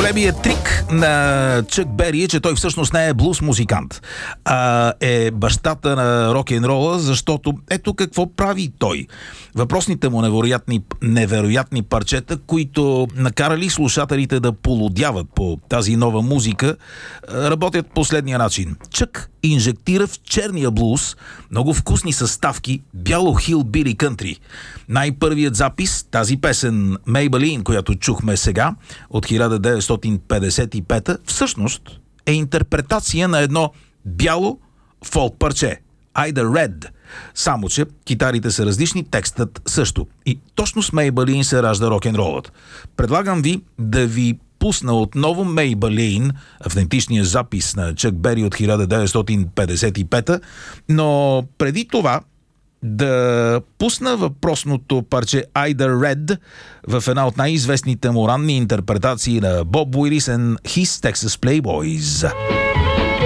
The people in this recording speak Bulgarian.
Големият трик на Чък Бери е, че той всъщност не е блуз музикант, а е бащата на рок-н-рола, защото ето какво прави той. Въпросните му невероятни парчета, които накарали слушателите да полудяват по тази нова музика, работят последния начин. Чък инжектира в черния блуз много вкусни съставки бяло хилбили кънтри. Най-първият запис, тази песен Maybelline, която чухме сега, от 1955, всъщност е интерпретация на едно бяло фолк парче, Either Red. Само че китарите са различни, текстът също. И точно с Maybelline се ражда рок-н-ролът. Предлагам ви да ви пусна отново Maybelline, автентичния запис на Чък Бери от 1955, но преди това да пусна въпросното парче Either Red в една от най-известните му ранни интерпретации на Боб Уилис and His Texas Playboys.